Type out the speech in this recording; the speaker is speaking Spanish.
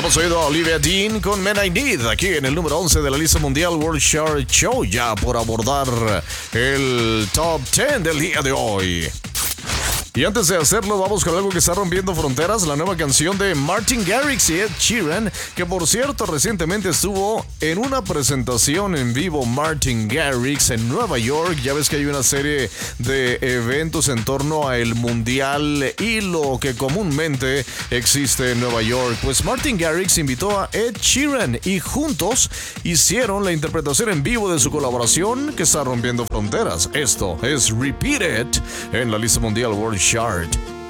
Hemos oído a Olivia Dean con Men I Need, aquí en el número 11 de la lista mundial World Chart Show, ya por abordar el top 10 del día de hoy. Y antes de hacerlo, vamos con algo que está rompiendo fronteras, la nueva canción de Martin Garrix y Ed Sheeran, que por cierto recientemente estuvo en una presentación en vivo Martin Garrix en Nueva York. Ya ves que hay una serie de eventos en torno al mundial y lo que comúnmente existe en Nueva York. Pues Martin Garrix invitó a Ed Sheeran y juntos hicieron la interpretación en vivo de su colaboración que está rompiendo fronteras. Esto es Repeat It en la lista mundial World Chart.